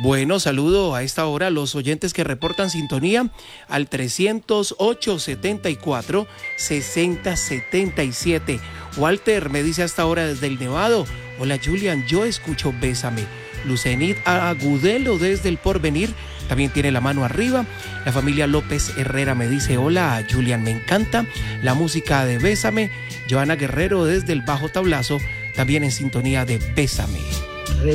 Bueno, saludo a esta hora a los oyentes que reportan sintonía al 308-74-6077. Walter me dice a esta hora desde el Nevado: hola Julian, yo escucho Bésame. Lucenit Agudelo desde el Porvenir también tiene la mano arriba. La familia López Herrera me dice: hola Julian, me encanta la música de Bésame. Joana Guerrero desde el Bajo Tablazo también en sintonía de Bésame.